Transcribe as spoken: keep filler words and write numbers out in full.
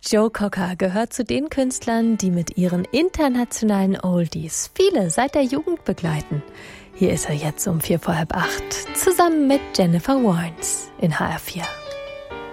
Joe Cocker gehört zu den Künstlern, die mit ihren internationalen Oldies viele seit der Jugend begleiten. Hier ist er jetzt um vier vor halb acht, zusammen mit Jennifer Warnes in H R vier.